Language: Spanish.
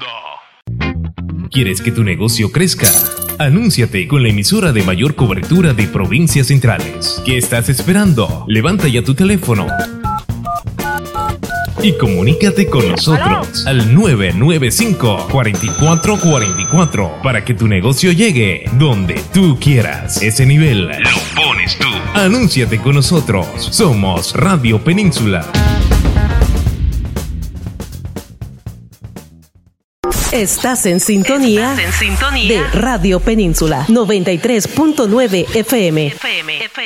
mundo. ¿Quieres que tu negocio crezca? Anúnciate con la emisora de mayor cobertura de provincias centrales. ¿Qué estás esperando? Levanta ya tu teléfono y comunícate con nosotros al 995-4444 para que tu negocio llegue donde tú quieras. Ese nivel lo pones tú. Anúnciate con nosotros. Somos Radio Península. Estás en sintonía de Radio Península 93.9 FM.